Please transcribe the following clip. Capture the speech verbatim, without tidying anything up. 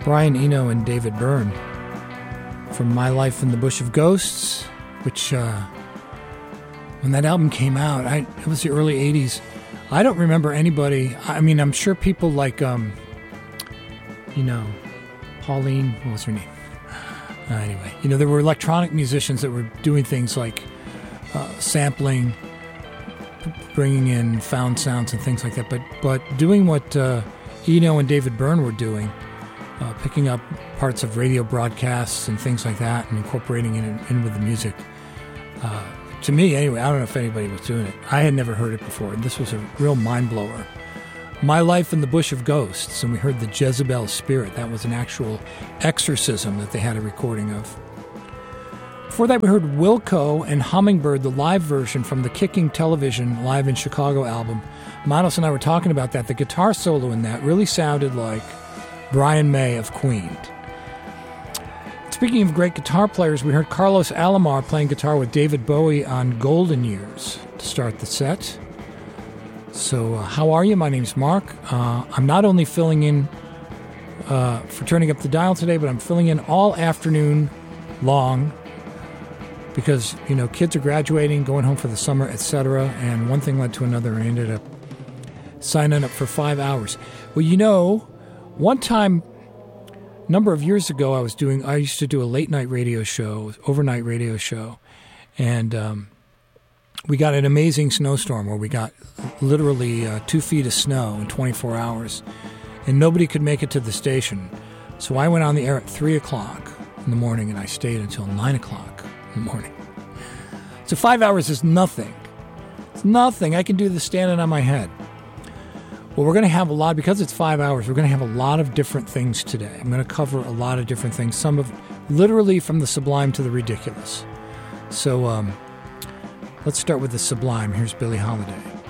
Brian Eno and David Byrne from My Life in the Bush of Ghosts, which uh, when that album came out, I, it was the early eighties. I don't remember anybody. I mean, I'm sure people like, um, you know, Pauline, what was her name? Uh, anyway, you know, there were electronic musicians that were doing things like uh, sampling, bringing in found sounds and things like that. But but doing what uh, Eno and David Byrne were doing, uh, picking up parts of radio broadcasts and things like that and incorporating it in, in with the music. Uh, to me, anyway, I don't know if anybody was doing it. I had never heard it before, and this was a real mind-blower. My Life in the Bush of Ghosts, and we heard the Jezebel Spirit. That was an actual exorcism that they had a recording of. Before that, we heard Wilco and Hummingbird, the live version from the Kicking Television Live in Chicago album. Manos and I were talking about that. The guitar solo in that really sounded like Brian May of Queen. Speaking of great guitar players, we heard Carlos Alomar playing guitar with David Bowie on Golden Years to start the set. So, uh, how are you? My name's Mark. Uh, I'm not only filling in uh, for turning up the dial today, but I'm filling in all afternoon long because, you know, kids are graduating, going home for the summer, et cetera. And one thing led to another, and I ended up signing up for five hours. Well, you know, one time, a number of years ago, I was doing, I used to do a late night radio show, overnight radio show, and um, we got an amazing snowstorm where we got literally uh, two feet of snow in twenty-four hours, and nobody could make it to the station. So I went on the air at three o'clock in the morning, and I stayed until nine o'clock in the morning. So five hours is nothing. It's nothing. I can do this standing on my head. Well, we're going to have a lot, because it's five hours, we're going to have a lot of different things today. I'm going to cover a lot of different things, some of literally from the sublime to the ridiculous. So um, let's start with the sublime. Here's Billie Holiday.